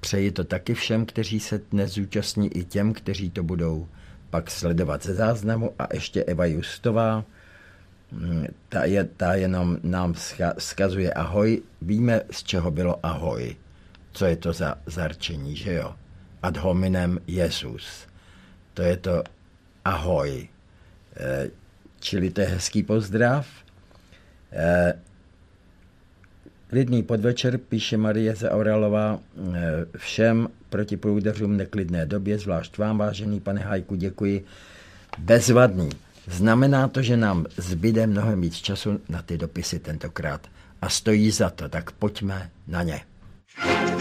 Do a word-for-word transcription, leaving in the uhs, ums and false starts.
přeji to taky všem, kteří se dnes zúčastní, i těm, kteří to budou pak sledovat ze záznamu. A ještě Eva Justová, ta, je, ta jenom nám vzkazuje ahoj. Víme, z čeho bylo ahoj. Co je to za zarčení, že jo? Ad hominem Jesus. To je to ahoj. E, čili to je hezký pozdrav. E, klidný podvečer, píše Marie Zaoralová, e, všem protiprůdařům neklidné době, zvlášť vám, vážený pane Hajku, děkuji. Bezvadný. Znamená to, že nám zbyde mnohem víc času na ty dopisy tentokrát. A stojí za to, tak pojďme na ně.